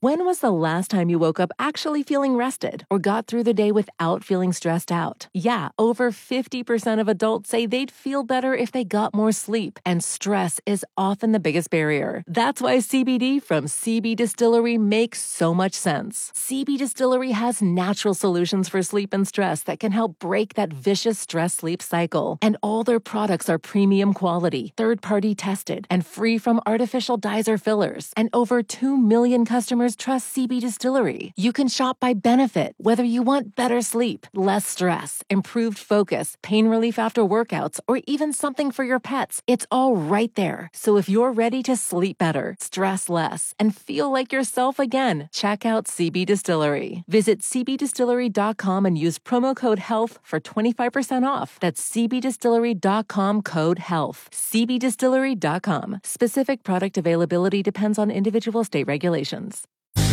When was the last time you woke up actually feeling rested or got through the day without feeling stressed out? Yeah, over 50% of adults say they'd feel better if they got more sleep, and stress is often the biggest barrier. That's why CBD from CB Distillery makes so much sense. CB Distillery has natural solutions for sleep and stress that can help break that vicious stress-sleep cycle. And all their products are premium quality, third-party tested, and free from artificial dyes or fillers. And over 2 million customers trust CB Distillery. You can shop by benefit, whether you want better sleep, less stress, improved focus, pain relief after workouts, or even something for your pets. It's all right there. So if you're ready to sleep better, stress less, and feel like yourself again, check out CB Distillery. Visit cbdistillery.com and use promo code HEALTH for 25% off. That's cbdistillery.com, code HEALTH. cbdistillery.com. Specific product availability depends on individual state regulations.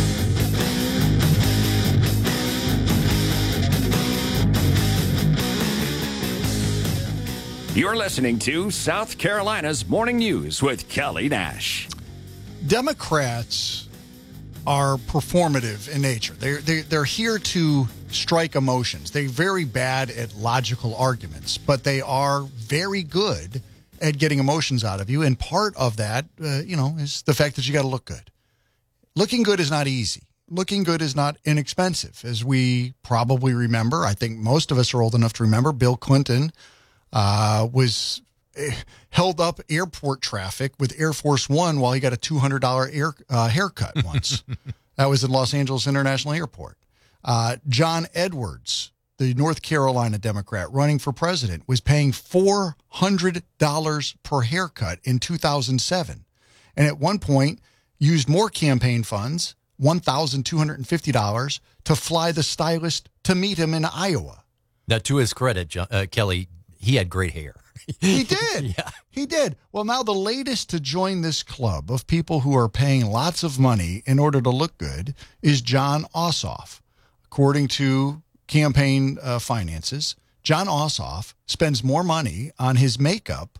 You're listening to South Carolina's Morning News with Kelly Nash. Democrats are performative in nature. They're here to strike emotions. They're very bad at logical arguments, but they are very good at getting emotions out of you. And part of that, is the fact that you got to look good. Looking good is not easy. Looking good is not inexpensive. As we probably remember, I think most of us are old enough to remember, Bill Clinton was held up airport traffic with Air Force One while he got a $200 haircut once. That was at Los Angeles International Airport. John Edwards, the North Carolina Democrat running for president, was paying $400 per haircut in 2007. And at one point used more campaign funds, $1,250, to fly the stylist to meet him in Iowa. Now, to his credit, Kelly, he had great hair. He did. Yeah. He did. Well, now the latest to join this club of people who are paying lots of money in order to look good is Jon Ossoff. According to campaign finances, Jon Ossoff spends more money on his makeup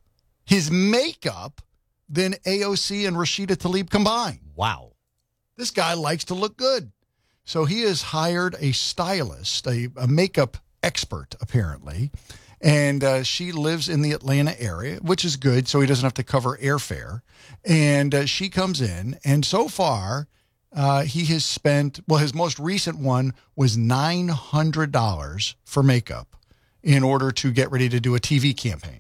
than AOC and Rashida Tlaib combined. Wow. This guy likes to look good. So he has hired a stylist, a makeup expert, apparently. And she lives in the Atlanta area, which is good, so he doesn't have to cover airfare. And she comes in, and so far, he has spent, his most recent one was $900 for makeup in order to get ready to do a TV campaign.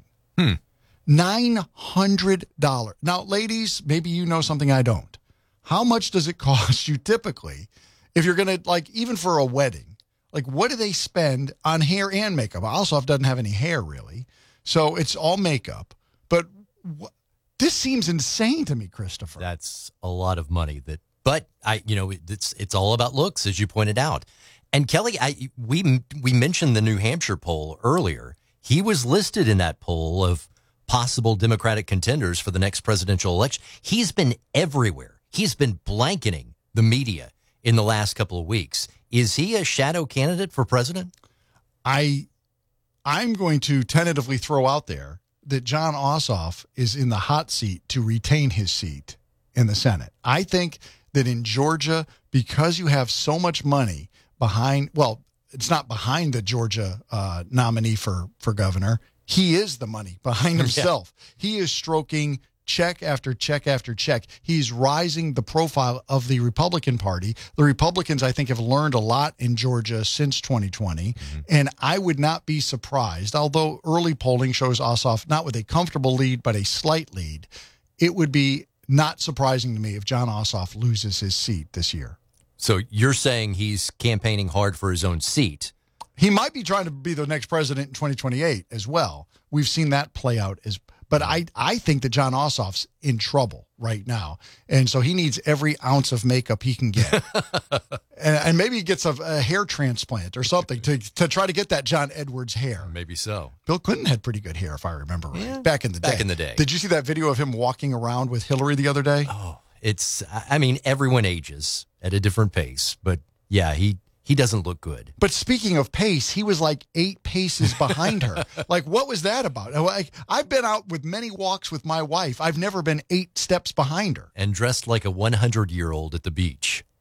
$900. Now, ladies, maybe you know something I don't. How much does it cost you typically if you're going to, even for a wedding? What do they spend on hair and makeup? Ossoff doesn't have any hair, really. So it's all makeup. But this seems insane to me, Christopher. That's a lot of money. But it's all about looks, as you pointed out. And Kelly, we mentioned the New Hampshire poll earlier. He was listed in that poll of possible Democratic contenders for the next presidential election. He's been everywhere. He's been blanketing the media in the last couple of weeks. Is he a shadow candidate for president? I'm going to tentatively throw out there that Jon Ossoff is in the hot seat to retain his seat in the Senate. I think that in Georgia, because you have so much money behind, it's not behind the Georgia nominee for governor. He is the money behind himself. Yeah. He is stroking check after check after check. He's rising the profile of the Republican Party. The Republicans, I think, have learned a lot in Georgia since 2020. Mm-hmm. And I would not be surprised, although early polling shows Ossoff not with a comfortable lead, but a slight lead. It would be not surprising to me if Jon Ossoff loses his seat this year. So you're saying he's campaigning hard for his own seat. He might be trying to be the next president in 2028 as well. We've seen that play out but I think that Jon Ossoff's in trouble right now. And so he needs every ounce of makeup he can get. and maybe he gets a hair transplant or something to try to get that John Edwards hair. Maybe so. Bill Clinton had pretty good hair, if I remember right. Yeah, back in the day. Did you see that video of him walking around with Hillary the other day? Oh, everyone ages at a different pace. But yeah, he doesn't look good. But speaking of pace, he was 8 paces behind her. What was that about? I've been out with many walks with my wife. I've never been 8 steps behind her. And dressed like a 100-year-old at the beach.